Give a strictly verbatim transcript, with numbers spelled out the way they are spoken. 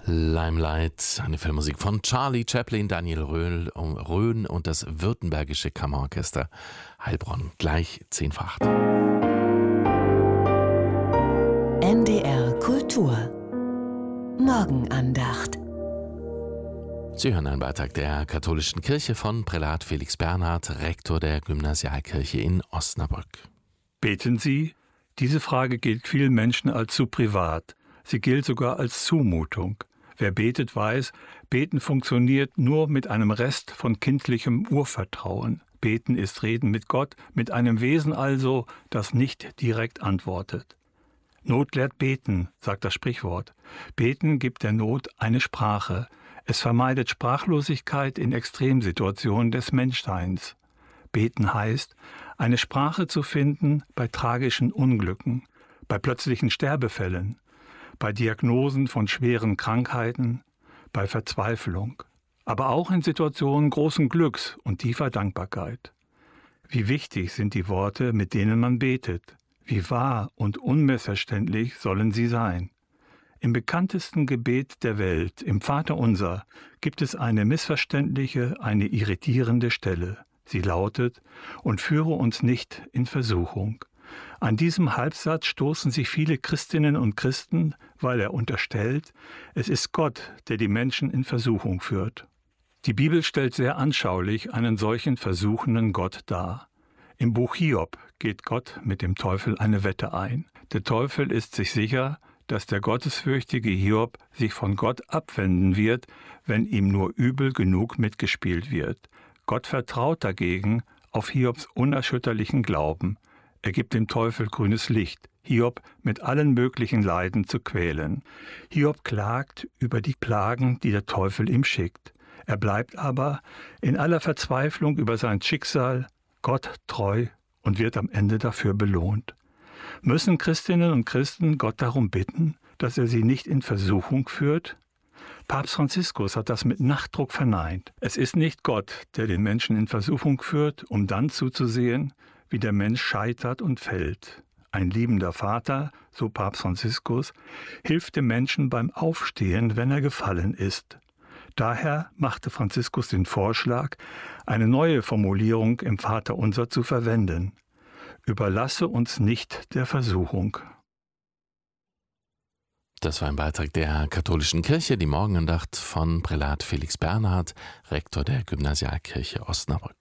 Limelight, eine Filmmusik von Charlie Chaplin, Daniel Röhl, Röhn und das Württembergische Kammerorchester Heilbronn. Gleich zehn vor acht. N D R Kultur Morgenandacht. Sie hören einen Beitrag der Katholischen Kirche von Prälat Felix Bernhard, Rektor der Gymnasialkirche in Osnabrück. Beten Sie? Diese Frage gilt vielen Menschen als zu privat. Sie gilt sogar als Zumutung. Wer betet, weiß, Beten funktioniert nur mit einem Rest von kindlichem Urvertrauen. Beten ist Reden mit Gott, mit einem Wesen also, das nicht direkt antwortet. Not lehrt beten, sagt das Sprichwort. Beten gibt der Not eine Sprache. Es vermeidet Sprachlosigkeit in Extremsituationen des Menschseins. Beten heißt, eine Sprache zu finden bei tragischen Unglücken, bei plötzlichen Sterbefällen, bei Diagnosen von schweren Krankheiten, bei Verzweiflung, aber auch in Situationen großen Glücks und tiefer Dankbarkeit. Wie wichtig sind die Worte, mit denen man betet? Wie wahr und unmissverständlich sollen sie sein? Im bekanntesten Gebet der Welt, im Vaterunser, gibt es eine missverständliche, eine irritierende Stelle. Sie lautet: Und führe uns nicht in Versuchung. An diesem Halbsatz stoßen sich viele Christinnen und Christen, weil er unterstellt, es ist Gott, der die Menschen in Versuchung führt. Die Bibel stellt sehr anschaulich einen solchen versuchenden Gott dar. Im Buch Hiob geht Gott mit dem Teufel eine Wette ein. Der Teufel ist sich sicher, dass der gottesfürchtige Hiob sich von Gott abwenden wird, wenn ihm nur übel genug mitgespielt wird. Gott vertraut dagegen auf Hiobs unerschütterlichen Glauben. Er gibt dem Teufel grünes Licht, Hiob mit allen möglichen Leiden zu quälen. Hiob klagt über die Plagen, die der Teufel ihm schickt. Er bleibt aber in aller Verzweiflung über sein Schicksal Gott treu und wird am Ende dafür belohnt. Müssen Christinnen und Christen Gott darum bitten, dass er sie nicht in Versuchung führt? Papst Franziskus hat das mit Nachdruck verneint. Es ist nicht Gott, der den Menschen in Versuchung führt, um dann zuzusehen, wie der Mensch scheitert und fällt. Ein liebender Vater, so Papst Franziskus, hilft dem Menschen beim Aufstehen, wenn er gefallen ist. Daher machte Franziskus den Vorschlag, eine neue Formulierung im Vaterunser zu verwenden: Überlasse uns nicht der Versuchung. Das war ein Beitrag der Katholischen Kirche, die Morgenandacht von Prälat Felix Bernhard, Rektor der Gymnasialkirche Osnabrück.